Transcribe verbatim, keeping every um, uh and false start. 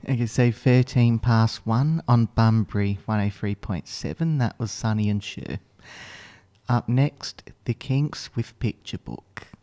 Okay, so thirteen past one on Bunbury one oh three point seven. That was Sonny and Cher. Up next, The Kinks with Picture Book.